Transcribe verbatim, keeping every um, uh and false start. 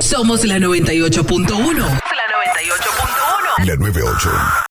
Somos la noventa y ocho punto uno. La noventa y ocho punto uno. La noventa y ocho.